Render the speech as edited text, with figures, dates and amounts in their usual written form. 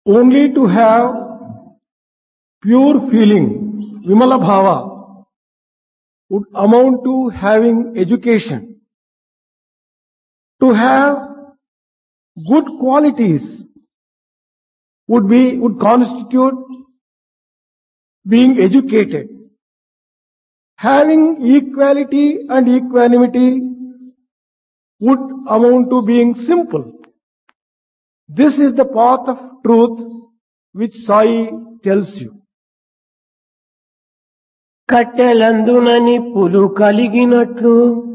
Only to have pure feeling, Vimala Bhava, would amount to having education. To have good qualities would constitute being educated. Having equality and equanimity would amount to being simple. This is the path of truth which Sai tells you. కట్టెలందున నిప్పులు కలిగినట్లు